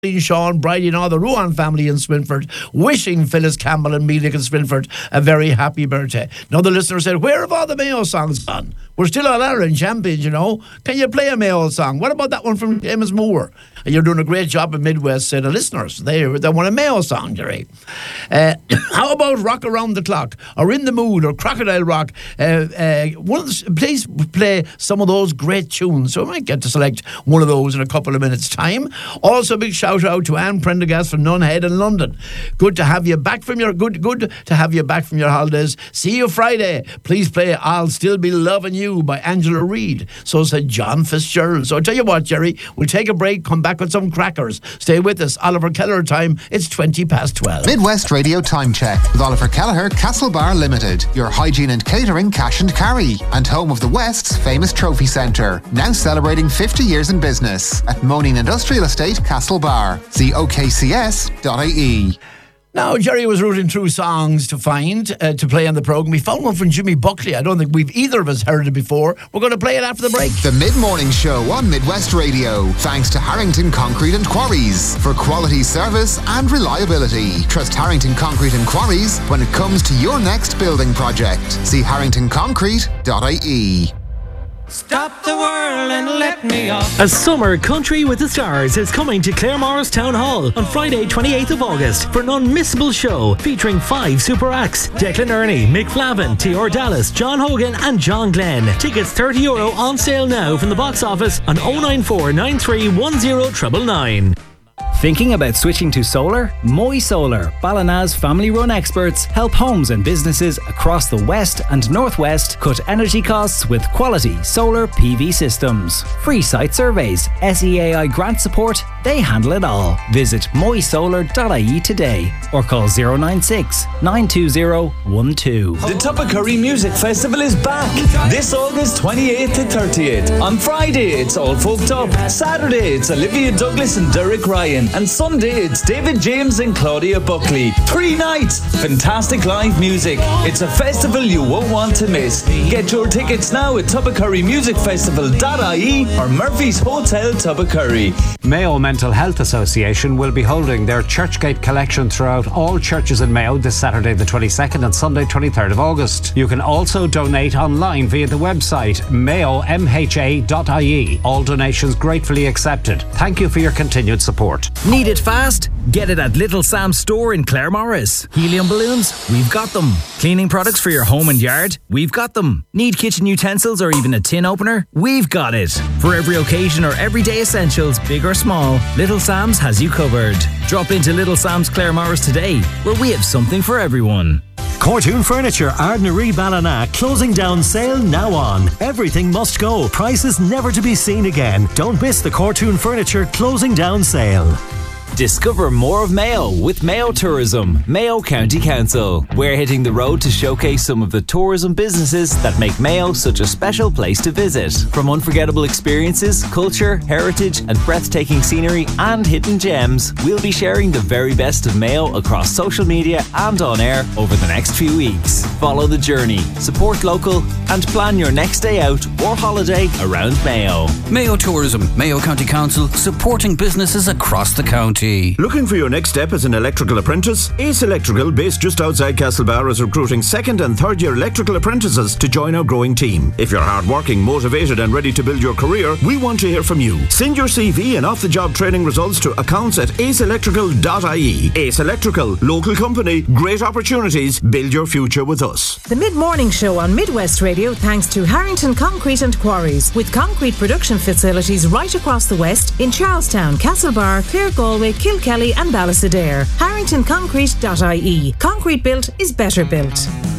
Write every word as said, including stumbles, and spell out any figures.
Sean, Bridie and all the Ruan family in Swinford, wishing Phyllis Campbell and Meelick in Swinford a very happy birthday. Another listener said, where have all the Mayo songs gone? We're still All Ireland champions, you know. Can you play a Mayo song? What about that one from Amos Moore? You're doing a great job in Midwest, said the listeners. They, they want a Mayo song, Jerry. Uh, how about Rock Around the Clock, or In the Mood, or Crocodile Rock? Uh, uh, one of the, please play some of those great tunes. So I might get to select one of those in a couple of minutes' time. Also, a big shout out to Anne Prendergast from Nunhead in London. Good to have you back from your good good to have you back from your holidays. See you Friday. Please play I'll Still Be Loving You by Angela Reid. So said John Fitzgerald. So I tell you what, Jerry, we'll take a break, come back with some crackers. Stay with us. Oliver Kelleher time. It's twenty past twelve. Midwest Radio Time Check with Oliver Kelleher, Castlebar Limited. Your hygiene and catering cash and carry. And home of the West's famous trophy centre. Now celebrating fifty years in business at Moaning Industrial Estate, Castlebar. See O K C S dot I E. Now, Jerry was rooting through songs to find, uh, to play on the programme. We found one from Jimmy Buckley. I don't think we've either of us heard it before. We're going to play it after the break. The Mid-Morning Show on Midwest Radio. Thanks to Harrington Concrete and Quarries for quality service and reliability. Trust Harrington Concrete and Quarries when it comes to your next building project. See harrington concrete dot I E. Stop the world and let me off. A summer country with the stars is coming to Claremorris Town Hall on Friday twenty-eighth of August for an unmissable show featuring five super acts: Declan Ernie, Mick Flavin, T R Dallas, John Hogan and John Glenn. Tickets thirty euro on sale now from the box office on oh nine four nine three one oh nine nine nine. Thinking about switching to solar? Moy Solar, Ballina's family-run experts, help homes and businesses across the West and Northwest cut energy costs with quality solar P V systems. Free site surveys, S E A I grant support, they handle it all. Visit moy solar dot I E today or call zero nine six nine two zero one two. The Tubbercurry Music Festival is back this August twenty-eighth to thirtieth. On Friday it's All Folked Up, Saturday it's Olivia Douglas and Derek Ryan, and Sunday it's David James and Claudia Buckley. Three nights, fantastic live music. It's a festival you won't want to miss. Get your tickets now at tubbercurry music festival dot I E or Murphy's Hotel Tubbercurry. Mayo Mental Health Association will be holding their Churchgate collection throughout all churches in Mayo this Saturday the twenty-second and Sunday twenty-third of August. You can also donate online via the website mayo m h a dot I E. All donations gratefully accepted. Thank you for your continued support. Need it fast? Get it at Little Sam's store in Claremorris. Helium balloons? We've got them. Cleaning products for your home and yard? We've got them. Need kitchen utensils or even a tin opener? We've got it. For every occasion or everyday essentials, big or small, Little Sam's has you covered. Drop into Little Sam's Claremorris today, where we have something for everyone. Cortoon Furniture, Ardnaree Ballina, closing down sale now on. Everything must go. Prices never to be seen again. Don't miss the Cortoon Furniture closing down sale. Discover more of Mayo with Mayo Tourism, Mayo County Council. We're hitting the road to showcase some of the tourism businesses that make Mayo such a special place to visit. From unforgettable experiences, culture, heritage and breathtaking scenery and hidden gems, we'll be sharing the very best of Mayo across social media and on air over the next few weeks. Follow the journey, support local and plan your next day out or holiday around Mayo. Mayo Tourism, Mayo County Council, supporting businesses across the county. Looking for your next step as an electrical apprentice? Ace Electrical, based just outside Castlebar, is recruiting second and third year electrical apprentices to join our growing team. If you're hardworking, motivated and ready to build your career, we want to hear from you. Send your C V and off-the-job training results to accounts at ace electrical dot I E. Ace Electrical, local company, great opportunities, build your future with us. The Mid-Morning Show on Midwest Radio thanks to Harrington Concrete and Quarries, with concrete production facilities right across the West in Charlestown, Castlebar, Clare Galway, Kilkelly and Ballysadare. harrington concrete dot I E. Concrete built is better built.